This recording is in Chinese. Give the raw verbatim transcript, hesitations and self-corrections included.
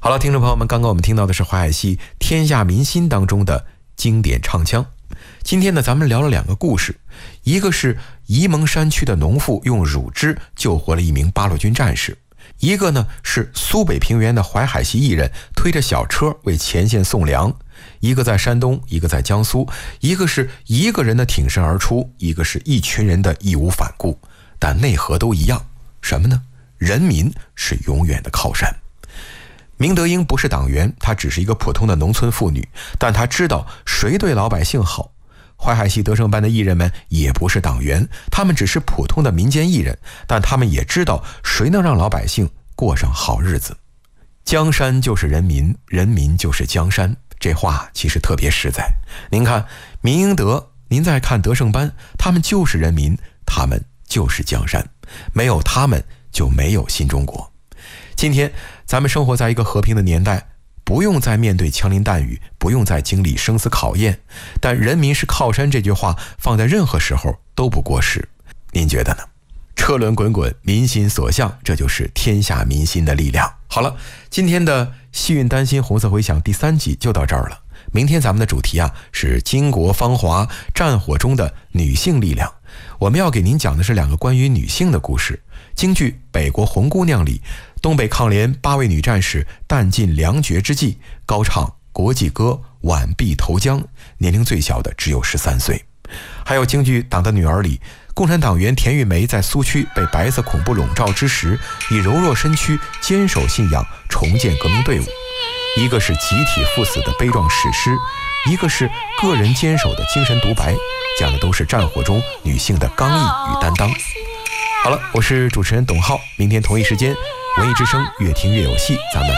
好了，听众朋友们，刚刚我们听到的是淮海戏《天下民心》当中的经典唱腔。今天呢，咱们聊了两个故事，一个是沂蒙山区的农妇用乳汁救活了一名八路军战士，一个呢是苏北平原的淮海戏艺人推着小车为前线送粮，一个在山东，一个在江苏，一个是一个人的挺身而出，一个是一群人的义无反顾，但内核都一样，什么呢？人民是永远的靠山。明德英不是党员，她只是一个普通的农村妇女，但她知道谁对老百姓好。淮海戏德胜班的艺人们也不是党员，他们只是普通的民间艺人，但他们也知道谁能让老百姓过上好日子。江山就是人民，人民就是江山，这话其实特别实在。您看民英德，您再看德胜班，他们就是人民，他们就是江山，没有他们就没有新中国。今天咱们生活在一个和平的年代，不用再面对枪林弹雨，不用再经历生死考验，但人民是靠山这句话放在任何时候都不过时。您觉得呢？车轮滚滚，民心所向，这就是天下民心的力量。好了，今天的戏韵丹心红色回响第三集就到这儿了。明天咱们的主题啊是巾帼芳华，战火中的女性力量。我们要给您讲的是两个关于女性的故事。京剧《北国红姑娘》里，东北抗联八位女战士弹尽粮绝之际，高唱国际歌，挽臂投江，年龄最小的只有十三岁。还有京剧《党的女儿》里，共产党员田玉梅在苏区被白色恐怖笼罩之时，以柔弱身躯坚守信仰，重建革命队伍。一个是集体赴死的悲壮史诗，一个是个人坚守的精神独白，讲的都是战火中女性的刚毅与担当。好了，我是主持人董浩，明天同一时间文艺之声，越听越有戏，咱们